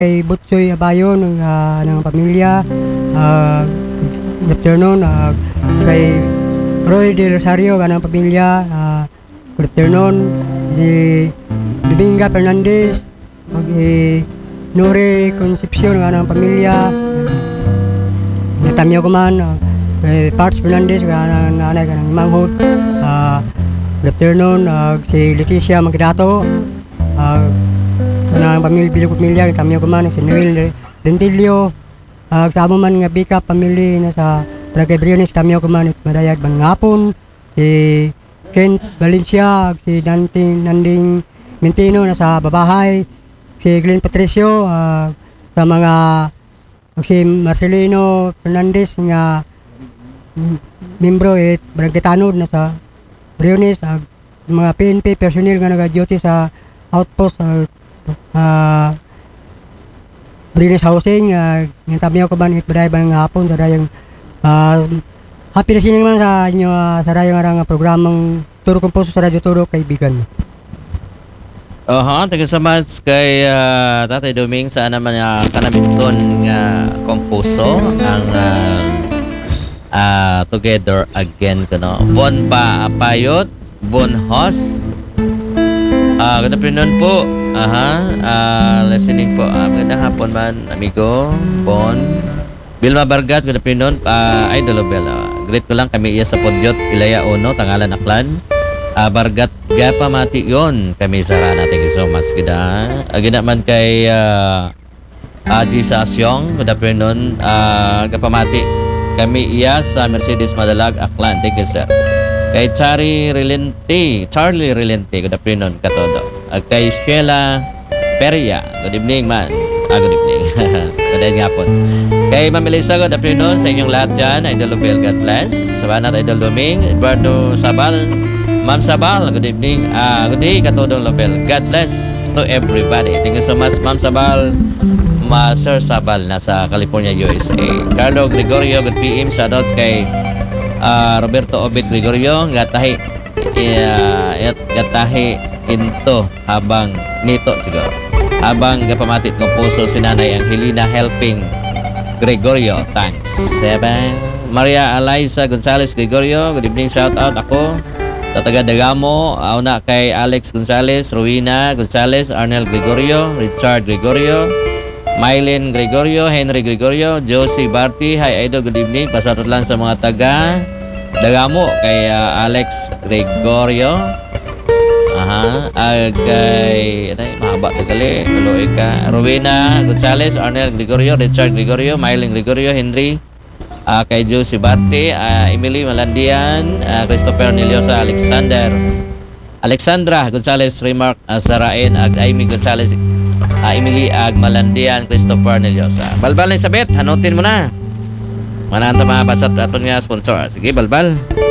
Kay Butsoy Abayon ng pamilya, good afternoon. Kay Roy De Rosario ng pamilya, good afternoon. Di Dominga Fernandez, Nuri Concepcion ng pamilya, Natamyo Kuman, kay Parts Fernandez ng nanay ng Manghod, good afternoon. Si Leticia Magdato, ng pamilya, kami ko man, si Noel Rentilio, kasama man nga Bika, pamilya na sa Barangay Briones, kami ko man, madayag Bangapon, si Kent Valencia, si Nanding Mentino na sa Babahay, si Glenn Patricio, sa mga, si Marcelino Fernandez nga membro Barangay Tanod na sa Briones, mga PNP personnel nga nag-duty sa outpost Briones Housing, yung tabi ko ba baday ba ng hapon sa dayang happy na sining man sa inyo sa dayang arang programang Turo Komposo sa Radyo Turo Kaibigan. Thank you so much kay Tatay Doming sa naman kanamiton nga komposo ang Together Again kuno. Bon ba apayot, bon host. Good afternoon po. Listening po. Magandang hapon man, amigo, Bon. Bilma Bargat, good afternoon. Idol Bel. Great ko lang kami iya sa Podyot, Ilaya Uno, Tangalan Aklan. Bargat, gapa mati yon kami sa rana. Thank you so much. Gina man kay Aji sa Asyong, good afternoon. Gapa mati kami iya sa Mercedes Madalag, Aklan. Thank you, sir. Kay Charlie Relente, good afternoon, katodo. Kay Sheila Peria, good evening man. Good evening. Good nga po. Kay Ma'am Elisa, good afternoon sa inyong lahat dyan. Idol Lobel, God bless. Sabanat Idol Doming, Eduardo Sabal, Ma'am Sabal, good evening. Good day, katodong Lobel. God bless to everybody. Thank you so much, Ma'am Sabal. Sir Sabal, nasa California, USA. Carlo Gregorio, good PM. Shoutouts kay Roberto Obed Gregorio, gatahi into habang nito siguro. Habang gapamatit ng puso si Nanay Angelina helping Gregorio. Thanks. 7. Maria Eliza Gonzales Gregorio, good evening, shout out ako sa taga Dagamo. Una kay Alex Gonzales, Rowena Gonzales, Arnel Gregorio, Richard Gregorio, Mylene Gregorio, Henry Gregorio, Josie Barty, hi idol, good evening. Pasarot lang sa mga taga Dagamo kay Alex Gregorio. Kay mahaba tagali, Loy ka. Rowena Gonzales, Arnel Gregorio, Richard Gregorio, Mylene Gregorio, Henry, kay Josie Barty, Emily Malandian, Christopher Neliosa, Alexandra Gonzales, Remark Sarain, Amy Gonzales, Emily Malandian, Christopher Neliosa. Balbal na Isabet, hanutin mo na. Mananta mga basat aton nga sponsor. Sige, balbal.